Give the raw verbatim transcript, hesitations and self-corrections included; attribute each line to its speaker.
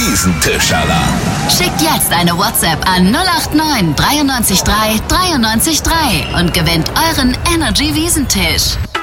Speaker 1: Wiesentisch-Alarm.
Speaker 2: Schickt jetzt eine WhatsApp an null acht neun dreiundneunzig drei dreiundneunzig drei und gewinnt euren Energy Wiesentisch.